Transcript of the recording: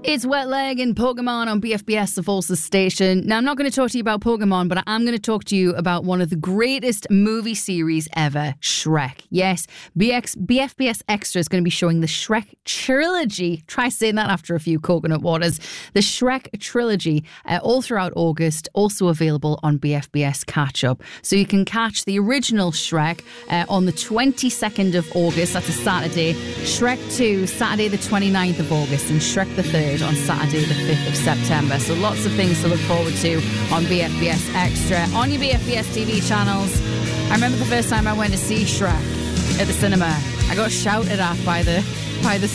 It's Wet Leg and Pokemon on BFBS, the Forces station. Now, I'm not going to talk to you about Pokemon, but I am going to talk to you about one of the greatest movie series ever, Shrek. Yes, BFBS Extra is going to be showing the Shrek trilogy. Try saying that after a few coconut waters. The Shrek trilogy all throughout August, also available on BFBS Catch Up. So you can catch the original Shrek on the 22nd of August. That's a Saturday. Shrek 2, Saturday the 29th of August. And Shrek the 3rd on Saturday the 5th of September. So lots of things to look forward to on BFBS Extra, on your BFBS TV channels. I remember the first time I went to see Shrek at the cinema. I got shouted at by the